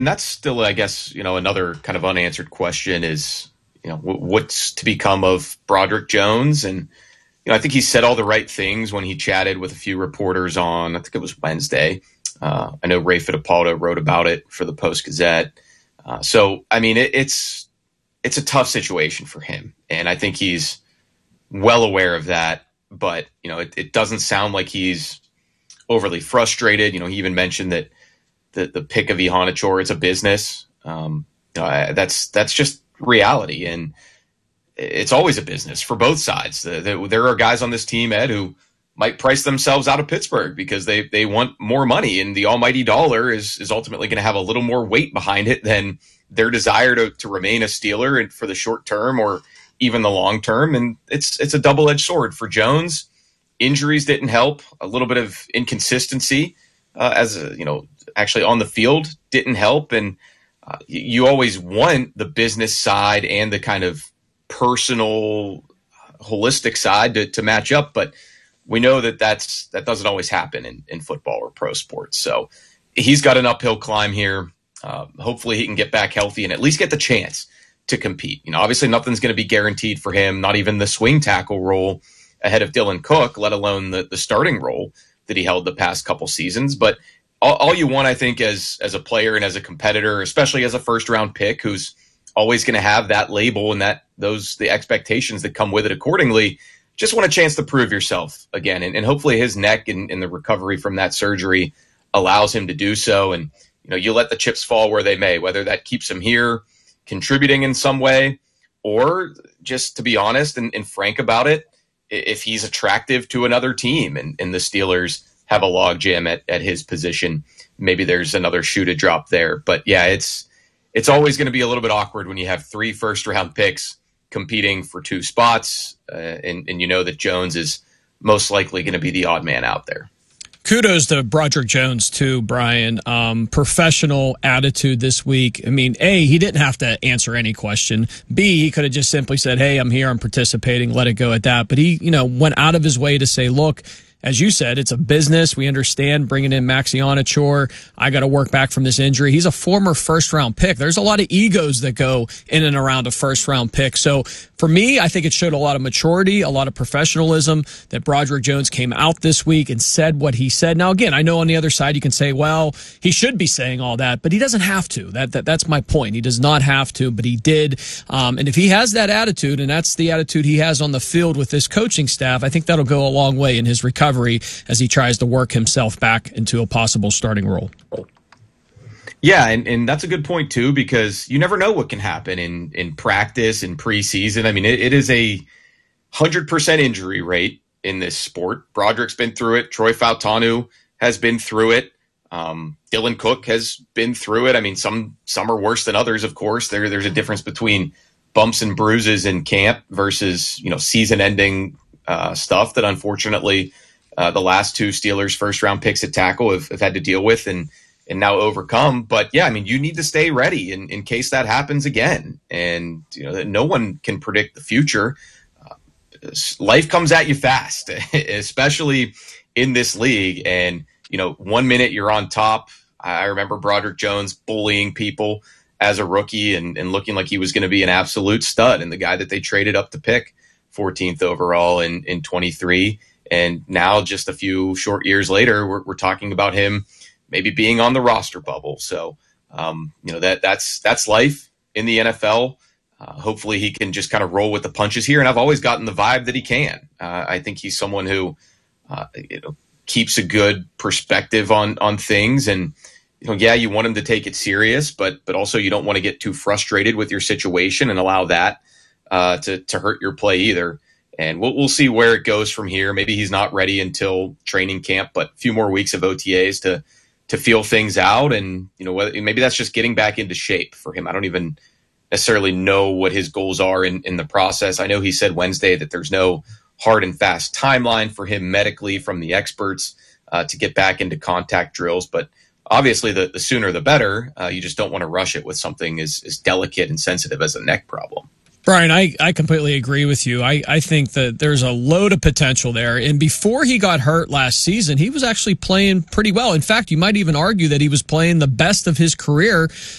And that's still, I guess, another kind of unanswered question is, what's to become of Broderick Jones? And, I think he said all the right things when he chatted with a few reporters on, I think it was Wednesday. I know Ray Fittipaldo wrote about it for the Post-Gazette. So, I mean, it's a tough situation for him. And I think he's well aware of that. But, it doesn't sound like he's overly frustrated. He even mentioned that the pick of Ihonachor, it's a business. That's just reality. And it's always a business for both sides. There are guys on this team, Ed, who might price themselves out of Pittsburgh because they want more money, and the almighty dollar is ultimately going to have a little more weight behind it than their desire to remain a Steeler and for the short term or even the long term. And it's a double-edged sword for Jones. Injuries didn't help. A little bit of inconsistency actually on the field didn't help. And you always want the business side and the kind of personal, holistic side to match up, but we know that doesn't always happen in football or pro sports. So he's got an uphill climb here. Hopefully he can get back healthy and at least get the chance to compete. Obviously nothing's going to be guaranteed for him, not even the swing tackle role ahead of Dylan Cook, let alone the starting role that he held the past couple seasons. But all you want, I think, as a player and as a competitor, especially as a first round pick who's always going to have that label and the expectations that come with it accordingly, just want a chance to prove yourself again. And hopefully his neck and the recovery from that surgery allows him to do so. And, you let the chips fall where they may, whether that keeps him here contributing in some way, or just to be honest and frank about it, if he's attractive to another team and the Steelers have a logjam at his position, maybe there's another shoe to drop there. But yeah, it's always going to be a little bit awkward when you have 3 first-round picks competing for 2 spots, and that Jones is most likely going to be the odd man out there. Kudos to Broderick Jones, too, Brian. Professional attitude this week. I mean, A, he didn't have to answer any question. B, he could have just simply said, hey, I'm here, I'm participating, let it go at that. But he, went out of his way to say, look, as you said, it's a business. We understand bringing in Max Ihonachor. I got to work back from this injury. He's a former first-round pick. There's a lot of egos that go in and around a first-round pick. So for me, I think it showed a lot of maturity, a lot of professionalism that Broderick Jones came out this week and said what he said. Now, again, I know on the other side you can say, well, he should be saying all that, but he doesn't have to. That's my point. He does not have to, but he did. And if he has that attitude, and that's the attitude he has on the field with this coaching staff, I think that'll go a long way in his recovery as he tries to work himself back into a possible starting role. Yeah, and that's a good point, too, because you never know what can happen in practice, in preseason. I mean, it is a 100% injury rate in this sport. Broderick's been through it. Troy Fautanu has been through it. Dylan Cook has been through it. I mean, some are worse than others, of course. There's a difference between bumps and bruises in camp versus, season-ending stuff that unfortunately the last 2 Steelers first-round picks at tackle have had to deal with and now overcome. But yeah, I mean, you need to stay ready in case that happens again. And no one can predict the future. Life comes at you fast, especially in this league. And 1 minute you're on top. I remember Broderick Jones bullying people as a rookie and looking like he was going to be an absolute stud and the guy that they traded up to pick 14th overall in 23. And now, just a few short years later, we're talking about him maybe being on the roster bubble. So, that's life in the NFL. Hopefully, he can just kind of roll with the punches here. And I've always gotten the vibe that he can. I think he's someone who, keeps a good perspective on things. And yeah, you want him to take it serious, but also you don't want to get too frustrated with your situation and allow that to hurt your play either. And we'll see where it goes from here. Maybe he's not ready until training camp, but a few more weeks of OTAs to feel things out. And, maybe that's just getting back into shape for him. I don't even necessarily know what his goals are in the process. I know he said Wednesday that there's no hard and fast timeline for him medically from the experts to get back into contact drills. But obviously the sooner the better. You just don't want to rush it with something as delicate and sensitive as a neck problem. Brian, I completely agree with you. I think that there's a load of potential there. And before he got hurt last season, he was actually playing pretty well. In fact, you might even argue that he was playing the best of his career